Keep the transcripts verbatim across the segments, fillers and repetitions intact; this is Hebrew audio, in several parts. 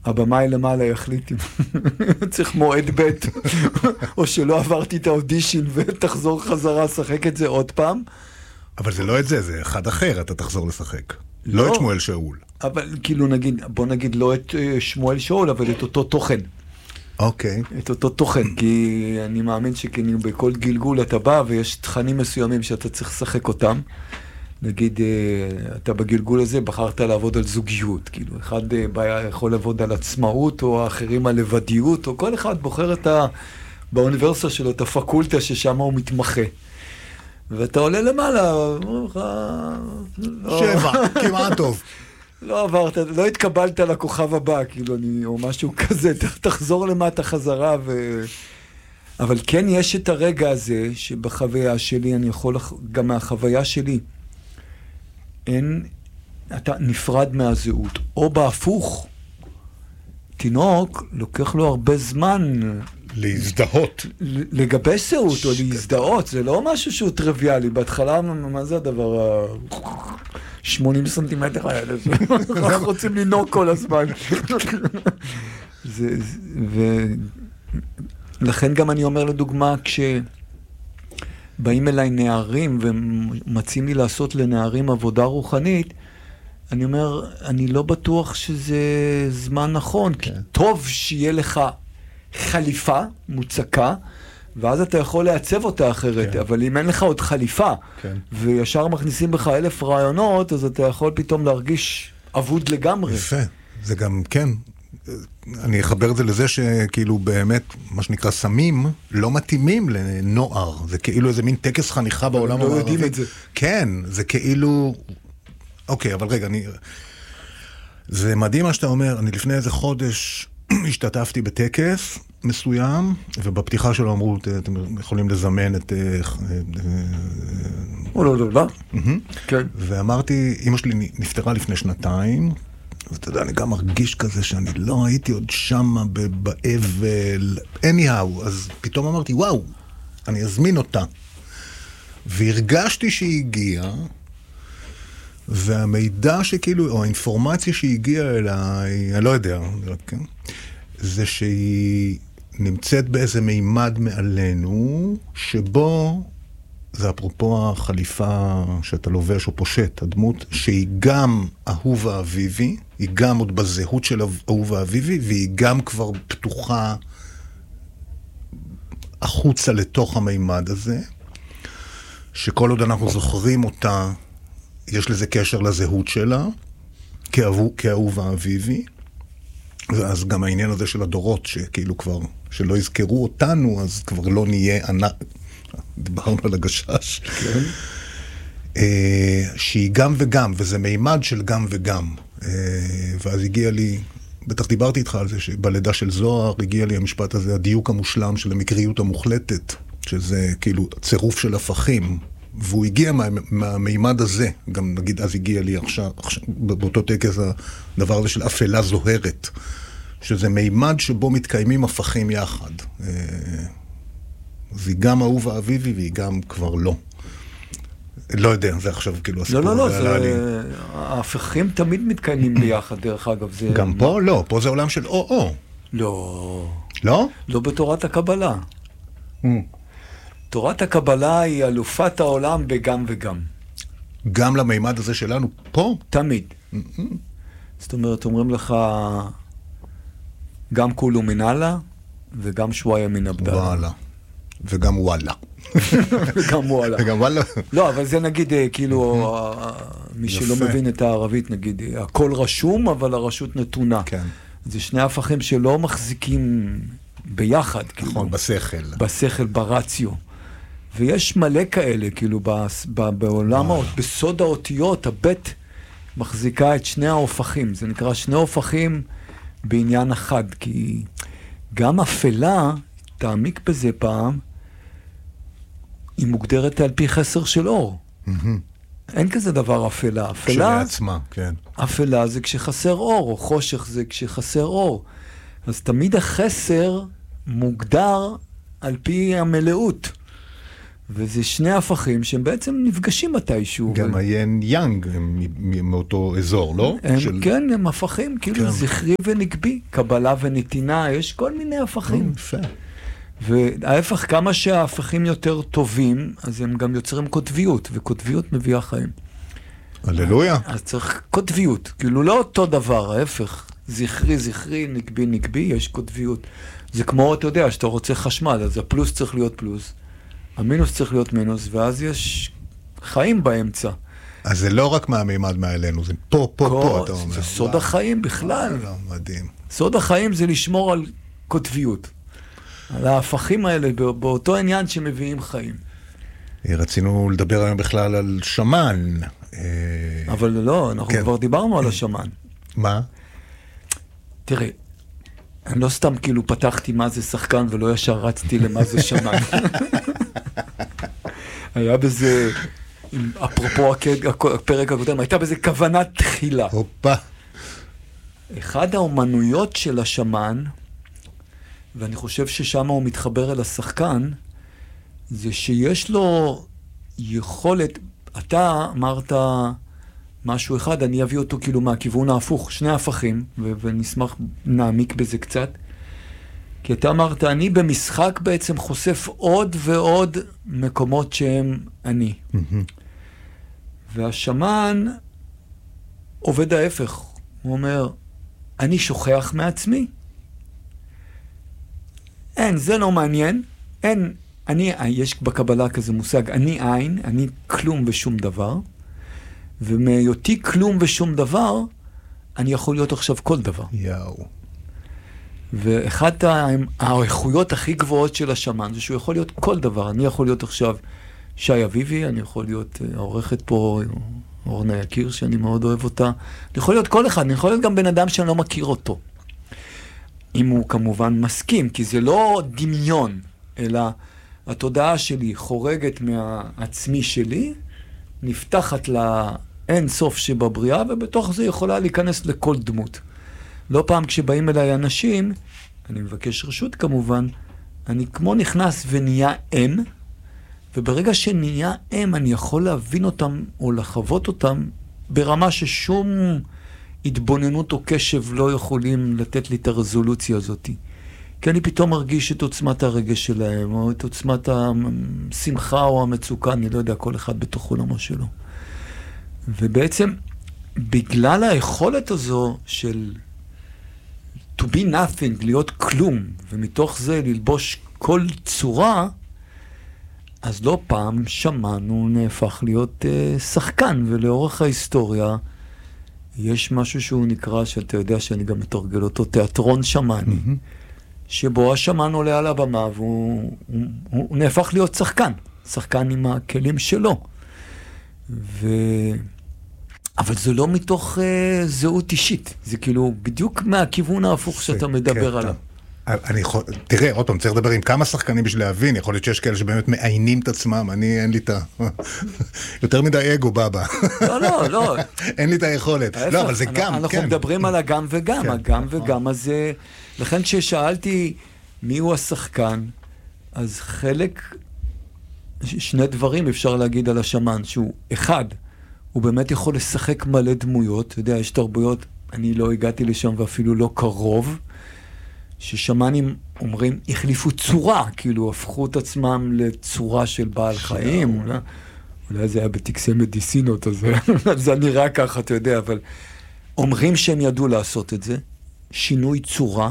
הבמאי למעלה יחליט אם צריך מועד ב' או שלא עברתי את האודישן ותחזור חזרה, שחק את זה עוד פעם. אבל זה לא את זה, זה אחד אחר, אתה תחזור לשחק. לא, לא את שמואל שאול. אבל כאילו נגיד, בוא נגיד לא את שמואל שאול, אבל את אותו תוכן. אוקיי. את אותו תוכן, כי אני מאמין שכאילו בכל גלגול אתה בא ויש תכנים מסוימים שאתה צריך לשחק אותם. נגיד, אתה בגלגול הזה בחרת לעבוד על זוגיות, כאילו, אחד יכול לעבוד על עצמאות, או האחרים על לבדיות, או כל אחד בוחר את ה... באוניברסיטה שלו, את הפקולטה ששם הוא מתמחה. ואתה עולה למעלה, אומרים לך... שבע, כמעט טוב. לא עברת, לא התקבלת לכוכב הבא, כאילו, אני, או משהו כזה, תחזור למטה חזרה ו... אבל כן יש את הרגע הזה, שבחוויה שלי, אני יכול, גם מהחוויה שלי, אין, אתה נפרד מהזהות. או בהפוך, תינוק, לוקח לו הרבה זמן... להזדהות. לגבש זהות או להזדהות, זה לא משהו שהוא טריוויאלי. בהתחלה, מה זה הדבר ה... שמונים סנטימטר האלה, אנחנו רוצים לנוק כל הזמן. ולכן גם אני אומר לדוגמה, כשבאים אליי נערים ומציעים לי לעשות לנערים עבודה רוחנית, אני אומר, אני לא בטוח שזה זמן נכון, כי טוב שיהיה לך חליפה מוצקה, ואז אתה יכול לעצב אותה אחרת, כן. אבל אם אין לך עוד חליפה, כן. וישר מכניסים בך אלף רעיונות, אז אתה יכול פתאום להרגיש אבוד לגמרי. יפה, זה גם, כן, אני אחבר את זה לזה שכאילו באמת, מה שנקרא סמים, לא מתאימים לנוער, זה כאילו איזה מין טקס חניכה בעולם המערבי. לא יודעים את זה. כן, זה כאילו, אוקיי, אבל רגע, אני, זה מדהים מה שאתה אומר, אני לפני איזה חודש, השתתפתי בטקס מסוים, ובפתיחה שלו אמרו, אתם יכולים לזמן את... או לא, לא, לא. כן. ואמרתי, אמא שלי נפטרה לפני שנתיים, ואתה יודע, אני גם מרגיש כזה שאני לא הייתי עוד שמה באבל, anyhow, אז פתאום אמרתי, וואו, אני אזמין אותה. והרגשתי שהיא הגיעה, והמידע שכאילו, או האינפורמציה שהגיעה אליי, אני לא יודע, כן? זה שהיא נמצאת באיזה מימד מעלינו, שבו, זה אפרופו החליפה שאתה לובש או פושט, הדמות שהיא גם אהובה אביבי, היא גם עוד בזהות של אהובה אביבי, והיא גם כבר פתוחה החוצה לתוך המימד הזה, שכל עוד אנחנו זוכרים אותה, יש לזה קשר לזהות שלה, כאהובה אביבי, ואז גם העניין הזה של הדורות, שכאילו כבר, שלא יזכרו אותנו, אז כבר לא נהיה ענק, דיברנו על הגשש, כן. שהיא גם וגם, וזה מימד של גם וגם. ואז הגיע לי, בטח דיברתי איתך על זה, שבלידה של זוהר הגיע לי המשפט הזה, הדיוק המושלם של המקריות המוחלטת, שזה כאילו צירוף של הפכים, והוא הגיע מה, מהמימד הזה, גם נגיד אז הגיע לי עכשיו, עכשיו באותו טקס הדבר הזה של אפלה זוהרת, שזה מימד שבו מתקיימים הפכים יחד. והיא גם אהובה אביבי, והיא גם כבר לא. לא יודע, זה עכשיו כאילו הסיפור. לא, לא, לא, זה... ההפכים תמיד מתקיימים ביחד, דרך אגב. זה... גם פה לא, פה זה עולם של או-או. לא. לא? לא בתורת הקבלה. תורת הקבלה היא אלופת העולם בגם וגם. גם למימד הזה שלנו פה? תמיד. זאת אומרת, אומרים לך, גם כולו מנהלה, וגם שוואיה מן הבדלה. וואלה. וגם וואלה. וגם וואלה. וגם וואלה. לא, אבל זה נגיד, כאילו, מי שלא מבין את הערבית, נגיד, הכל רשום, אבל הרשות נתונה. כן. זה שני הפכים שלא מחזיקים ביחד. נכון, בשכל. בשכל, ברציו. ויש מלא כאלה, כאילו, בעולם, בסוד האותיות, הבית מחזיקה את שני ההופכים. זה נקרא שני הופכים בעניין אחד, כי גם אפלה, תעמיק בזה פעם, היא מוגדרת על פי חסר של אור. אין כזה דבר אפלה. אפלה... כשלעצמה, כן. אפלה זה כשחסר אור, או חושך זה כשחסר אור. אז תמיד החסר מוגדר על פי המלאות. וזה שני הפכים שהם בעצם נפגשים מתישהו. גם ו... היין יאנג הם מאותו אזור, לא? הם, של... כן, הם הפכים, כאילו כן. זכרי ונקבי, קבלה ונתינה, יש כל מיני הפכים. יפה. וההפך, כמה שההפכים יותר טובים, אז הם גם יוצרים כותביות, וכותביות מביאה חיים. הללויה. אז צריך כותביות, כאילו לא אותו דבר, ההפך. זכרי, זכרי, נקבי, נקבי, יש כותביות. זה כמו, אתה יודע, שאתה רוצה חשמל, אז הפלוס צריך להיות פלוס, המינוס צריך להיות מינוס, ואז יש חיים באמצע. אז זה לא רק מהמימד מעלינו, זה פה, פה, פה, אתה אומר. זה סוד החיים בכלל. מדהים. סוד החיים זה לשמור על כותביות. על ההפכים האלה, באותו עניין שמביאים חיים. רצינו לדבר היום בכלל על שמן. אבל לא, אנחנו כבר דיברנו על השמן. מה? תראה, אני לא סתם כאילו פתחתי מה זה שחקן ולא ישר רצתי למה זה שמן. היה בזה, אפרופו הפרק הקודם, הייתה בזה כוונת תחילה. הופה. אחד האומנויות של השמן, ואני חושב ששם הוא מתחבר אל השחקן, זה שיש לו יכולת, אתה אמרת משהו אחד, אני אביא אותו כאילו מהכיוון ההפוך, שני הפכים, ו- ונשמח נעמיק בזה קצת. כי אתה אמרת, אני במשחק בעצם חושף עוד ועוד מקומות שהם אני. והשמן עובד ההפך. הוא אומר, אני שוכח מעצמי. אין, זה לא מעניין. אין, אני, יש בקבלה כזה מושג, אני עין, אני כלום ושום דבר. ומהיותי כלום ושום דבר, אני יכול להיות עכשיו כל דבר. יאו. ואחת האיכויות הכי גבוהות של השמן, זה שהוא יכול להיות כל דבר. אני יכול להיות עכשיו שי אביבי, אני יכול להיות העורכת פה, אורנה יקיר, שאני מאוד אוהב אותה. אני יכול להיות כל אחד, אני יכול להיות גם בן אדם שאני לא מכיר אותו. אם הוא כמובן מסכים, כי זה לא דמיון, אלא התודעה שלי חורגת מהעצמי שלי, נפתחת לאין סוף שבבריאה, ובתוך זה יכולה להיכנס לכל דמות. לא פעם כשבאים אליי אנשים, אני מבקש רשות כמובן, אני כמו נכנס ונהיה אם, וברגע שנהיה אם אני יכול להבין אותם או לחוות אותם ברמה ששום התבוננות או קשב לא יכולים לתת לי את הרזולוציה הזאת. כי אני פתאום מרגיש את עוצמת הרגש שלהם, או את עוצמת השמחה או המצוקה, אני לא יודע, כל אחד בתוך עולמו שלו. ובעצם, בגלל היכולת הזו של to be nothing, להיות כלום, ומתוך זה ללבוש כל צורה, אז לא פעם שמענו נהפך להיות uh, שחקן, ולאורך ההיסטוריה יש משהו שהוא נקרא, שאתה יודע שאני גם מתרגל אותו, תיאטרון שמאני, mm-hmm. שבו השמן עולה על הבמה, והוא הוא, הוא, הוא נהפך להיות שחקן, שחקן עם הכלים שלו. ו... אבל זה לא מתוך uh, זהות אישית, זה כאילו בדיוק מהכיוון ההפוך שאתה מדבר עליו. אני יכול, תראה, עוד פעם, צריך לדבר עם כמה שחקנים בשביל להבין, יכול להיות שיש כאלה שבאמת מעיינים את עצמם, אני אין לי את ה... יותר מדי אגו, בבא. לא, לא, לא. אין לי את היכולת. לא, אבל זה גם, אנחנו כן. מדברים על הגם וגם, הגם וגם הזה, לכן כששאלתי מי הוא השחקן, אז חלק, שני דברים אפשר להגיד על השמן, שהוא אחד, הוא באמת יכול לשחק מלא דמויות, אתה יודע, יש תרבויות, אני לא הגעתי לשם ואפילו לא קרוב, ששמנים אומרים, החליפו צורה, כאילו הפכו את עצמם לצורה של בעל חיים, אולי, אולי זה היה בטקסי מדיסינות, אז זה נראה ככה, אתה יודע, אבל אומרים שהם ידעו לעשות את זה, שינוי צורה,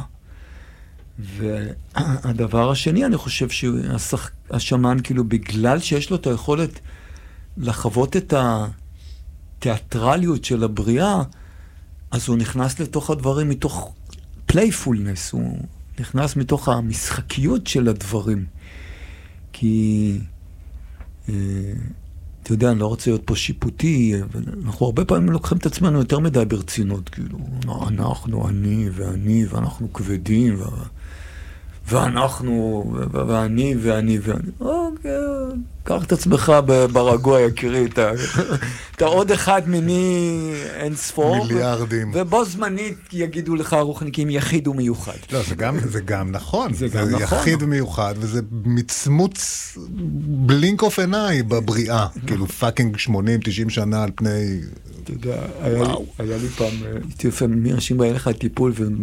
והדבר השני, אני חושב שהשמן, כאילו, בגלל שיש לו את היכולת לחוות את התיאטרליות של הבריאה, אז הוא נכנס לתוך הדברים מתוך פלייפולנס, הוא נכנס מתוך המשחקיות של הדברים. כי, אה, אתה יודע, אני לא רוצה להיות פה שיפוטי, אבל אנחנו הרבה פעמים לוקחים את עצמנו יותר מדי ברצינות, כאילו, אנחנו, אני ואני, ואנחנו כבדים, ו... ואנחנו, ואני, ואני, ואני. אוקיי, קח את עצמך ברגוע, יקירי, אתה עוד אחד מיני אין ספור. מיליארדים. ובו זמנית יגידו לך רוחניקים יחיד ומיוחד. לא, זה גם, זה גם נכון. זה גם נכון. יחיד ומיוחד, וזה מצמוץ בלינק אוף עיניי בבריאה. כאילו פאקינג שמונים תשעים שנה על פני... אתה יודע, היה לי פעם, הייתי יפה, מי אנשים בא לך טיפול,